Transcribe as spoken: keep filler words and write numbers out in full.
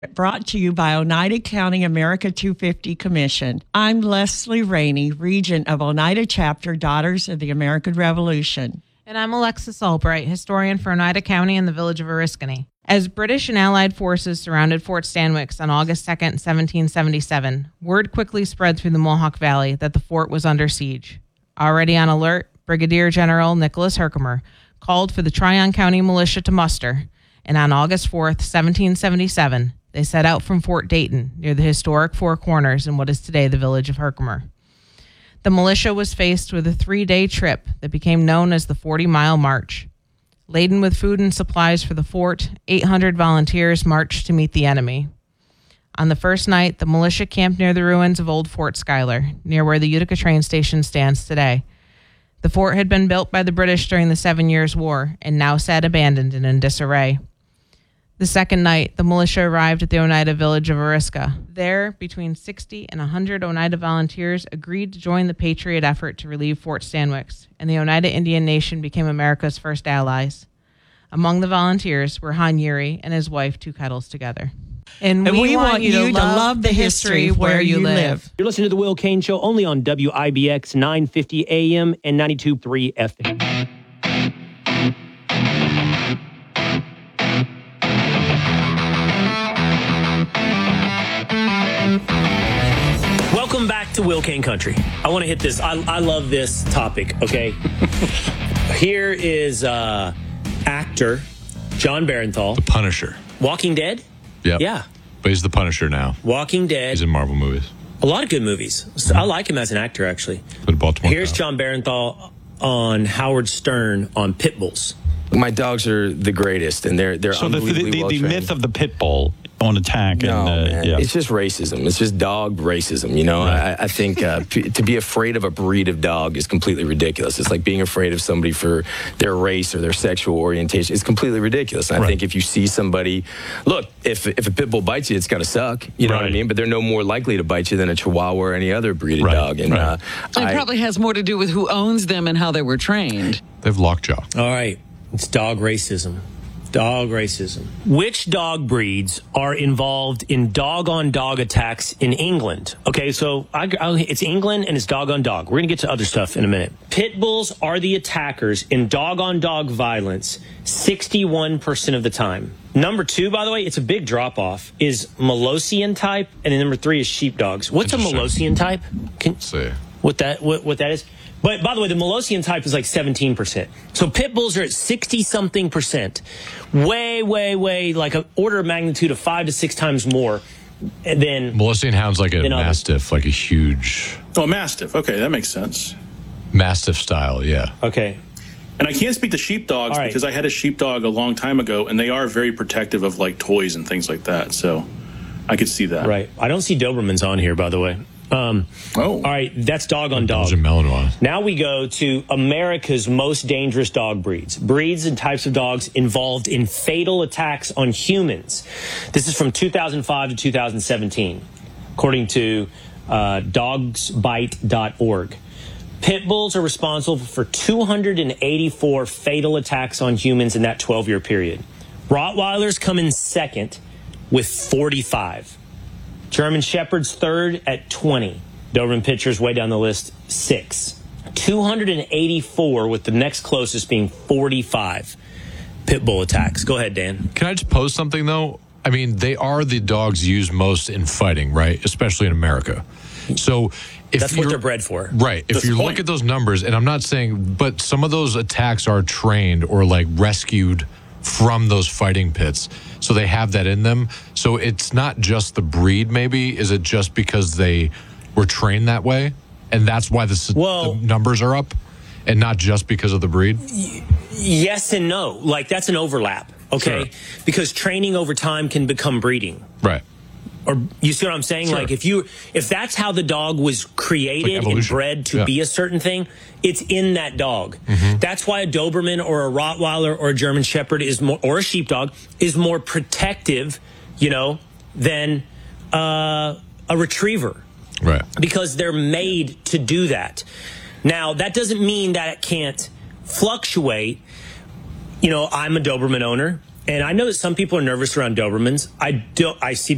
Brought to you by Oneida County America two fifty Commission. I'm Leslie Rainey, Regent of Oneida Chapter, Daughters of the American Revolution. And I'm Alexis Albright, historian for Oneida County and the village of Oriskany. As British and Allied forces surrounded Fort Stanwix on August second, seventeen seventy-seven, word quickly spread through the Mohawk Valley that the fort was under siege. Already on alert, Brigadier General Nicholas Herkimer called for the Tryon County militia to muster, and on August fourth, seventeen seventy-seven, they set out from Fort Dayton, near the historic Four Corners in what is today the village of Herkimer. The militia was faced with a three-day trip that became known as the forty-mile March. Laden with food and supplies for the fort, eight hundred volunteers marched to meet the enemy. On the first night, the militia camped near the ruins of Old Fort Schuyler, near where the Utica train station stands today. The fort had been built by the British during the Seven Years' War and now sat abandoned and in disarray. The second night, the militia arrived at the Oneida village of Oriska. There, between sixty and one hundred Oneida volunteers agreed to join the Patriot effort to relieve Fort Stanwix, and the Oneida Indian Nation became America's first allies. Among the volunteers were Han Yuri and his wife, Two Kettles Together. And, And we, we want, want you to you to love, love the the history history of where, where you you live. live. You're listening to The Will Kane Show only on W I B X nine fifty A M and ninety-two point three F M. Welcome back to Will Kane Country. I want to hit this. I, I love this topic, okay? Here is uh, actor John Barenthal. The Punisher. Walking Dead? Yep. Yeah. But he's the Punisher now. Walking Dead. He's in Marvel movies. A lot of good movies. So I like him as an actor, actually. Good Baltimore. Here's John Barenthal on Howard Stern on pit bulls. My dogs are the greatest, and they're they're So the, the, unbelievably the, the well-trained. myth of the pit bull on attack. No, and, uh, man. yeah. It's just racism. It's just dog racism. You know, Right. I, I think uh, p- to be afraid of a breed of dog is completely ridiculous. It's like being afraid of somebody for their race or their sexual orientation. It's completely ridiculous. And I Right. think if you see somebody, look, if if a pit bull bites you, it's going to suck. You know what I Right. mean? But they're no more likely to bite you than a Chihuahua or any other breed of Right. dog. And Right. uh, It I- probably has more to do with who owns them and how they were trained. They have lockjaw. All right. It's dog racism. Dog racism. Which dog breeds are involved in dog-on-dog attacks in England? Okay, so I, I, it's England and it's dog-on-dog. We're going to get to other stuff in a minute. Pit bulls are the attackers in dog-on-dog violence sixty-one percent of the time. Number two, by the way, it's a big drop-off, is Molossean type, and then number three is sheepdogs. What's a Interesting. Molossean type? Can, Let's see. what that what, what that is. But by the way, the Molossean type is like seventeen percent. So pit bulls are at sixty something percent. Way, way, way, like an order of magnitude of five to six times more than Molossean Hound's like a Then others. Mastiff, like a huge Oh, Mastiff. Okay, that makes sense. Mastiff style, yeah. Okay. And I can't speak to sheepdogs All right. because I had a sheepdog a long time ago, and they are very protective of like toys and things like that. So I could see that. Right. I don't see Dobermans on here, by the way. Um, Oh. all right, that's dog on dog. Belgian Malinois. Now we go to America's most dangerous dog breeds. Breeds and types of dogs involved in fatal attacks on humans. This is from two thousand five to two thousand seventeen, according to uh, dogs bite dot org. Pit bulls are responsible for two hundred eighty-four fatal attacks on humans in that twelve-year period. Rottweilers come in second with forty-five. German Shepherds third at twenty. Doberman Pinschers way down the list, six. two hundred eighty-four with the next closest being forty-five pit bull attacks. Go ahead, Dan. Can I just pose something, though? I mean, they are the dogs used most in fighting, right? Especially in America. So if That's what you're- they're bred for. Right. If That's you the look point. at those numbers, and I'm not saying, but some of those attacks are trained or like rescued from those fighting pits. So they have that in them. So it's not just the breed, maybe. Is it just because they were trained that way? And that's why the, s- Well- the numbers are up? And not just because of the breed? Yes and no. Like, that's an overlap, okay? Sure. Because training over time can become breeding. Right. Or you see what I'm saying? Sure. Like if you if that's how the dog was created Like and evolution. bred to Yeah. be a certain thing, it's in that dog. That's why a Doberman or a Rottweiler or a German Shepherd is more, or a sheepdog is more protective, you know, than uh, a retriever, Right. because they're made to do that. Now, that doesn't mean that it can't fluctuate. You know, I'm a Doberman owner, and I know that some people are nervous around Dobermans. I don't. I see